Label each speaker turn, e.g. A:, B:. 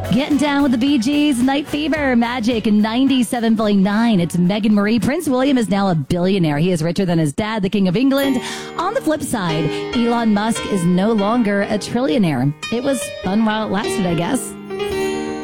A: Getting down with the Bee Gees, Night Fever, Magic 97.9. It's Megan Marie. Prince William is now a billionaire. He is richer than his dad, the King of England. On the flip side, Elon Musk is no longer a trillionaire. It was fun while it lasted, I guess.